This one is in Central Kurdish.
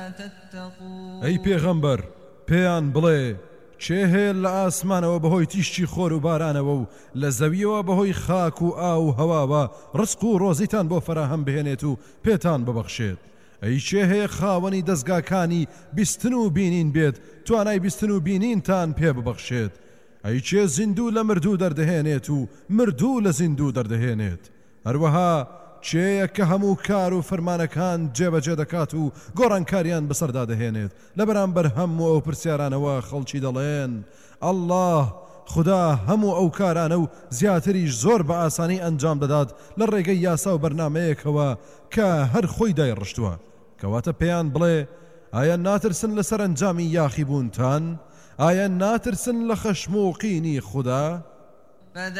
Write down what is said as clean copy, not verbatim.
تتقون ئەی پێغەمبەر پێیان بڵێ چێ هەیە لە ئاسمانەوە بەهۆی تیشتی خۆر و بارانەوە و لە زەویەوە بەهۆی خاک و ئاو و هەواوە ڕزق و ڕۆزیتان بۆ فەراهەم بهێنێت و پێتان ببەخشێت ئەی چێ هەیە خاوەنی دەستگاکانی بیستن و بینین بێت توانای بیستن و بینینتان پێ ببەخشێت ئەی چێ زیندوو لە مردوو دەردەهێنێت و مردوو لە زیندوو دەردەهێنێت هەروەها چێیە کە هەموو کار و فەرمانەکان جێبەجێ دەکات و گۆڕانکاریان بەسەردا دەهێنێت لە بەرامبەر هەموو ئەو پرسیارانەوە خەڵکی دەڵێن ئەڵڵاه خدا هەموو ئەو کارانە و زیاتریش زۆر بە ئاسانی ئەنجام دەدات لە ڕێگەی یاسا و بەرنامەیەکەوە کە هەر خۆی دایڕشتووە کەواتە پێیان بڵێ ئایا ناترسن لە سەرنجامی یاخی بوونتان؟ ئایا ناترسن لە خەشم و قینی خوددا؟